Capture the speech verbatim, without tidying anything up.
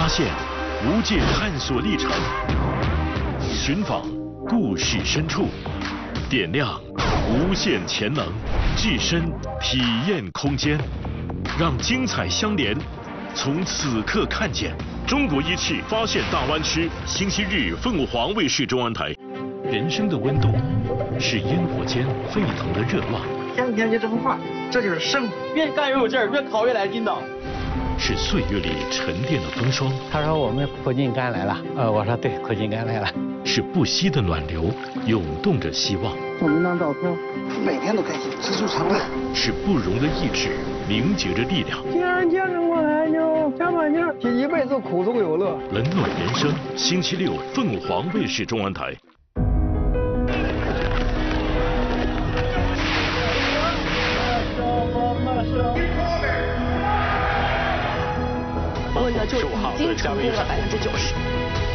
发现无界探索历程，寻访故事深处，点亮无限潜能，置身体验空间，让精彩相连。从此刻看见中国一次发现大湾区，星期日凤凰卫视中央台。人生的温度是烟火间沸腾的热望， 天天就这么画，这就是生活。 越干越有劲儿，越考越来劲道。 是岁月里沉淀的风霜。 他说我们苦尽甘来了，呃，我说对，苦尽甘来了。 是不息的暖流，涌动着希望。 送您张照片，每天都开心，知足常乐。 是不容的意志，凝结着力量。 既然坚持过来，就加把劲儿，这一辈子苦中有乐。 冷暖人生，星期六凤凰卫视中央台。 我觉得就已经成功了百分之九十。